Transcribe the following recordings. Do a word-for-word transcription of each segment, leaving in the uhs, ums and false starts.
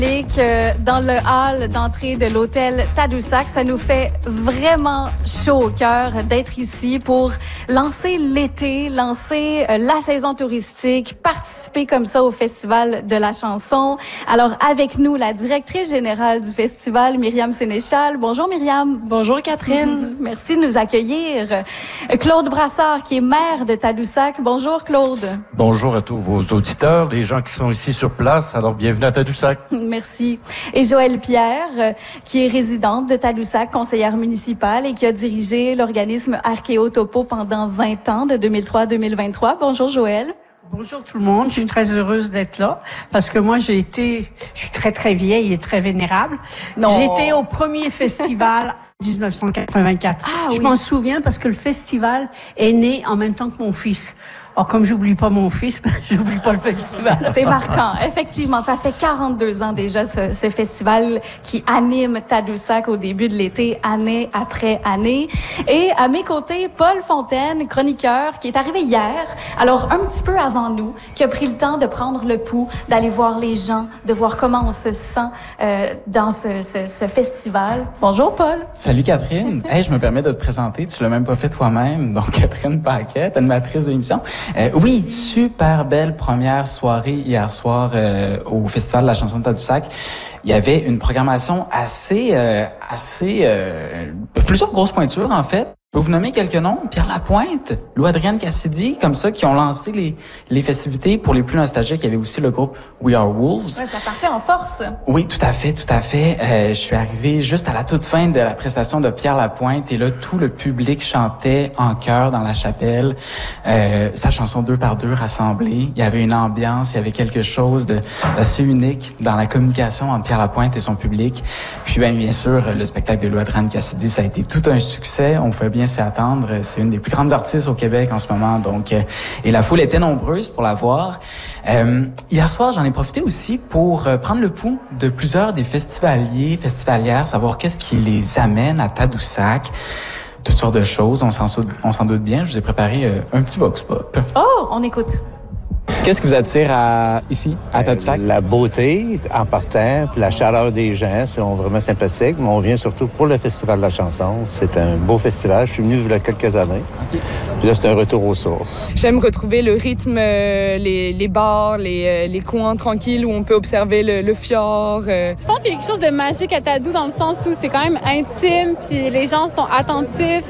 Dans le hall d'entrée de l'hôtel Tadoussac, ça nous fait vraiment chaud au cœur d'être ici pour lancer l'été, lancer euh, la saison touristique, participer comme ça au Festival de la chanson. Alors avec nous, la directrice générale du festival, Myriam Sénéchal. Bonjour Myriam. Bonjour Catherine. Merci de nous accueillir. Claude Brassard, qui est maire de Tadoussac. Bonjour Claude. Bonjour à tous vos auditeurs, les gens qui sont ici sur place. Alors bienvenue à Tadoussac. Merci. Et Joëlle Pierre, euh, qui est résidente de Tadoussac, conseillère municipale et qui a dirigé l'organisme Archéotopo pendant vingt ans, de deux mille trois à deux mille vingt-trois. Bonjour Joëlle. Bonjour tout le monde, je suis très heureuse d'être là parce que moi j'ai été, je suis très très vieille et très vénérable. Non. J'étais au premier festival dix-neuf cent quatre-vingt-quatre. Ah, je oui. m'en souviens parce que le festival est né en même temps que mon fils. Alors, comme j'oublie pas mon fils, ben, j'oublie pas le festival. C'est marquant. Effectivement, ça fait quarante-deux ans déjà, ce, ce festival qui anime Tadoussac au début de l'été, année après année. Et à mes côtés, Paul Fontaine, chroniqueur, qui est arrivé hier, alors un petit peu avant nous, qui a pris le temps de prendre le pouls, d'aller voir les gens, de voir comment on se sent euh, dans ce, ce, ce festival. Bonjour, Paul. Salut, Catherine. Hey, je me permets de te présenter. Tu l'as même pas fait toi-même. Donc, Catherine Paquette, animatrice de l'émission. Euh, oui, super belle première soirée hier soir euh, au Festival de la chanson de Tadoussac. Il y avait une programmation assez, euh, assez, euh, plusieurs grosses pointures en fait. Je peux vous nommer quelques noms. Pierre Lapointe, Lou-Adrienne Cassidy, comme ça, qui ont lancé les, les festivités. Pour les plus nostalgiques, il y avait aussi le groupe We Are Wolves. Ouais, ça partait en force. Oui, tout à fait, tout à fait. Euh, je suis arrivé juste à la toute fin de la prestation de Pierre Lapointe et là, tout le public chantait en chœur dans la chapelle euh, sa chanson deux par deux rassemblée. Il y avait une ambiance, il y avait quelque chose de d'assez unique dans la communication entre Pierre Lapointe et son public. Puis bien, bien sûr, le spectacle de Lou-Adrienne Cassidy, ça a été tout un succès. On pouvait bien s'y attendre. C'est une des plus grandes artistes au Québec en ce moment. Donc, euh, et la foule était nombreuse pour la voir. Euh, hier soir, j'en ai profité aussi pour euh, prendre le pouls de plusieurs des festivaliers, festivalières, savoir qu'est-ce qui les amène à Tadoussac. Toutes sortes de choses, on s'en, on s'en doute bien. Je vous ai préparé euh, un petit vox pop. Oh, on écoute. Qu'est-ce qui vous attire à, ici, à Tadoussac? La beauté en partant, puis la chaleur des gens, sont vraiment sympathiques. Mais on vient surtout pour le Festival de la chanson. C'est un beau festival. Je suis venu il y a quelques années. Okay. Puis là, c'est un retour aux sources. J'aime retrouver le rythme, euh, les, les bars, les, euh, les coins tranquilles où on peut observer le, le fjord. Euh. Je pense qu'il y a quelque chose de magique à Tadou dans le sens où c'est quand même intime, puis les gens sont attentifs.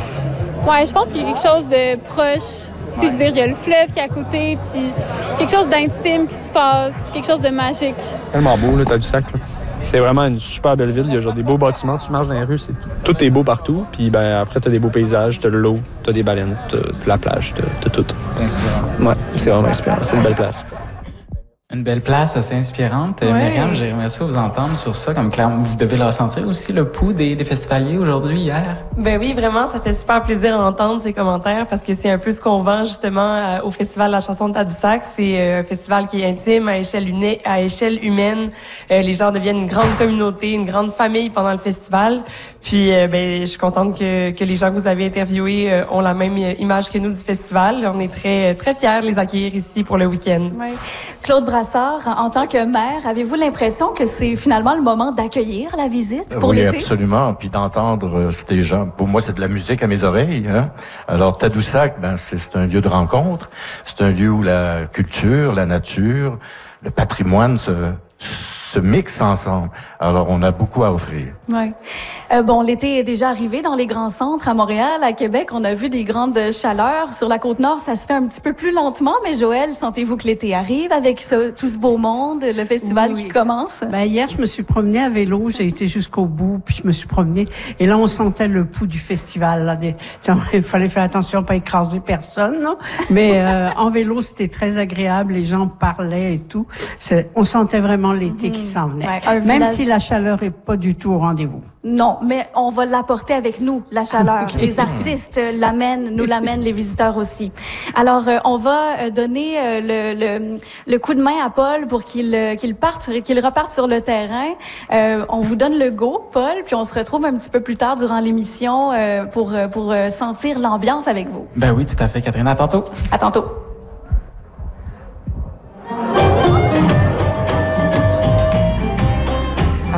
Ouais, je pense qu'il y a quelque chose de proche. Tu sais, je veux dire, il y a le fleuve qui est à côté, puis quelque chose d'intime qui se passe, quelque chose de magique. Tellement beau, là, Tadoussac. C'est vraiment une super belle ville. Il y a genre des beaux bâtiments. Tu marches dans les rues, c'est tout, tout est beau partout. Puis ben après, t'as des beaux paysages, t'as l'eau, t'as des baleines, t'as, t'as la plage, t'as, t'as tout. C'est inspirant. Ouais, c'est vraiment inspirant. C'est une belle place. Une belle place assez inspirante. Ouais. Myriam, j'aimerais ça vous entendre sur ça. Comme clairement, vous devez le ressentir aussi, le pouls des, des festivaliers aujourd'hui, hier. Ben oui, vraiment, ça fait super plaisir d'entendre ces commentaires parce que c'est un peu ce qu'on vend justement au Festival de la chanson de Tadoussac. C'est un festival qui est intime, à échelle, uni- à échelle humaine. Euh, les gens deviennent une grande communauté, une grande famille pendant le festival. Puis, euh, ben, je suis contente que, que les gens que vous avez interviewés euh, ont la même image que nous du festival. On est très, très fiers de les accueillir ici pour le week-end. Ouais. Claude Brassard, en tant que maire, avez-vous l'impression que c'est finalement le moment d'accueillir la visite pour oui, l'été? Oui, absolument. Puis d'entendre euh, ces gens. Pour moi, c'est de la musique à mes oreilles. Hein? Alors, Tadoussac, ben, c'est, c'est un lieu de rencontre. C'est un lieu où la culture, la nature, le patrimoine se, se mixent ensemble. Alors, on a beaucoup à offrir. Oui. Euh, bon, l'été est déjà arrivé dans les grands centres. À Montréal, à Québec, on a vu des grandes chaleurs. Sur la Côte-Nord, ça se fait un petit peu plus lentement. Mais Joëlle, sentez-vous que l'été arrive avec ce, tout ce beau monde, le festival oui, qui oui. commence? Ben, hier, je me suis promenée à vélo. J'ai été jusqu'au bout, puis je me suis promenée. Et là, on sentait le pouls du festival. Là, des... Il fallait faire attention à pas écraser personne. Là. Mais euh, en vélo, c'était très agréable. Les gens parlaient et tout. C'est... On sentait vraiment l'été mmh. qui s'en venait. Ouais, Même village... si la chaleur est pas du tout au rendez-vous. Non, mais on va l'apporter avec nous, la chaleur. Okay. Les artistes l'amènent, nous l'amènent, les visiteurs aussi. Alors, euh, on va donner euh, le, le, le coup de main à Paul pour qu'il, euh, qu'il parte, qu'il reparte sur le terrain. Euh, on vous donne le go, Paul, puis on se retrouve un petit peu plus tard durant l'émission euh, pour, pour euh, sentir l'ambiance avec vous. Ben oui, tout à fait, Catherine. À tantôt. À tantôt.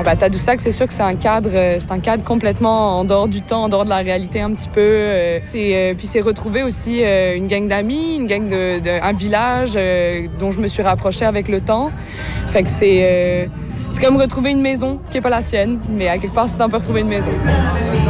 Ah bah, Tadoussac, c'est sûr que c'est un cadre, c'est un cadre complètement en dehors du temps, en dehors de la réalité un petit peu. Euh, c'est, euh, puis c'est retrouver aussi euh, une gang d'amis, une gang de, de un village euh, dont je me suis rapprochée avec le temps. Fait que c'est, euh, c'est comme retrouver une maison qui est pas la sienne, mais à quelque part, c'est un peu retrouver une maison.